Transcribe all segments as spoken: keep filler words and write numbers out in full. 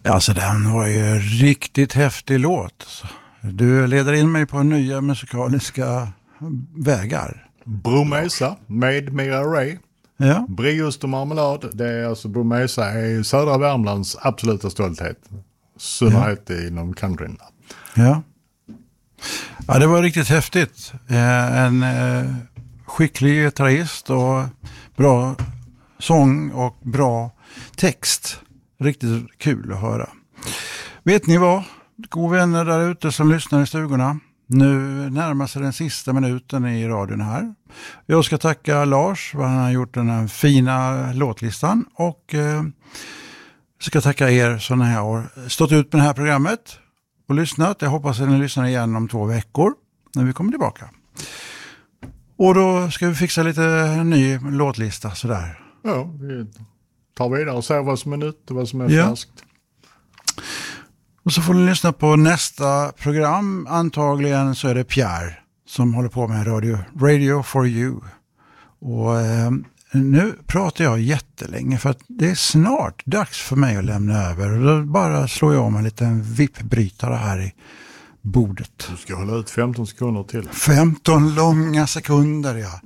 Alltså den var ju riktigt häftig låt. Du leder in mig på nya musikaliska vägar. Bromesa med Mira Ray. Ja. Briost och marmelad. Det är alltså Bromesa är södra Värmlands absoluta stolthet. Synnerhet ja. Inom countryn. Ja. Ja, det var riktigt häftigt. En skicklig gitarrist och bra sång och bra text. Riktigt kul att höra. Vet ni vad? God vänner där ute som lyssnar i stugorna. Nu närmar sig den sista minuten i radion här. Jag ska tacka Lars för att han har gjort den här fina låtlistan. Och eh, ska tacka er som har stått ut med det här programmet och lyssnat. Jag hoppas att ni lyssnar igen om två veckor när vi kommer tillbaka. Och då ska vi fixa lite ny låtlista sådär. Ja, vi tar vidare och ser vad som är nytt och vad som är ja. färskt. Och så får ni lyssna på nästa program. Antagligen så är det Pierre som håller på med radio, radio for you. Och eh, nu pratar jag jättelänge för att det är snart dags för mig att lämna över. Och då bara slår jag om en liten vippbrytare här i bordet. Du ska hålla ut femton sekunder till. femton långa sekunder, ja.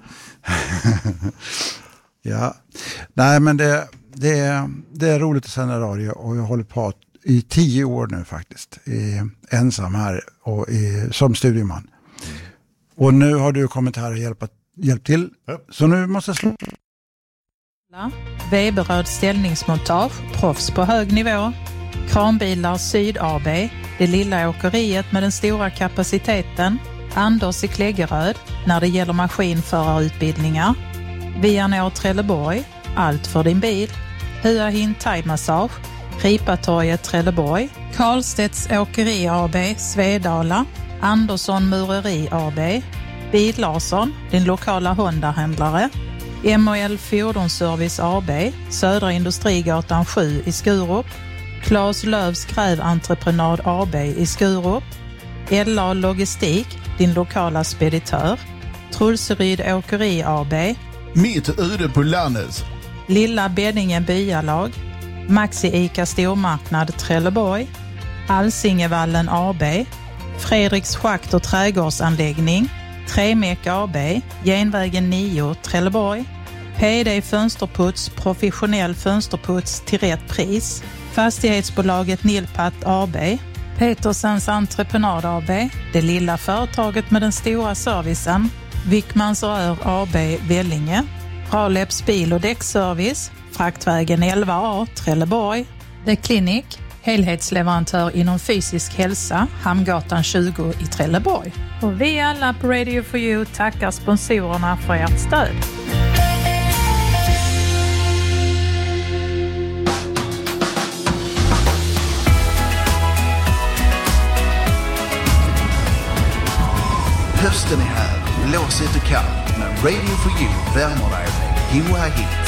Ja, nej men det, det, är, det är roligt att sända radio och jag håller på i tio år nu faktiskt. I, ensam här och i, som studieman. Mm. Och nu har du kommit här och hjälpt, hjälpt till. Ja. Så nu måste jag slå. Weberöd ställningsmontage, proffs på hög nivå. Kranbilar Syd A B, det lilla åkeriet med den stora kapaciteten. Anders i Kläggeröd, när det gäller maskinförarutbildningar. Vianor Trelleborg, allt för din bil. Hua Hin Thai-massage, Ripatorget Trelleborg. Karlstedts Åkeri A B, Svedala. Andersson Mureri A B. Bil Larsson, din lokala Honda-händlare. M och L Fordonsservice A B, Södra Industrigatan sju i Skurup. Claes Lövs Gräventreprenad A B i Skurup. L A Logistik, din lokala speditör. Trulseryd Åkeri A B. Mitt ute på landet. Lilla Beddinge Byalag. Maxi Ica Stormarknad Trelleborg. Alsingevallen A B. Fredriks Schakt och trädgårdsanläggning. Tremek A B. Genvägen nio Trelleborg. P D Fönsterputs, professionell fönsterputs till rätt pris. Fastighetsbolaget Nilpat A B. Petersens Entreprenad A B. Det lilla företaget med den stora servicen. Wickmans Rör A B Vellinge. Raleps bil- och däckservice. Fraktvägen elva A Trelleborg. The Clinic, helhetsleverantör inom fysisk hälsa, Hamngatan tjugo i Trelleborg. Och vi alla på Radio for You tackar sponsorerna för ert stöd. Hösten är här, låsigt och kallt, men Radio for You värmer dig med Hua Hin.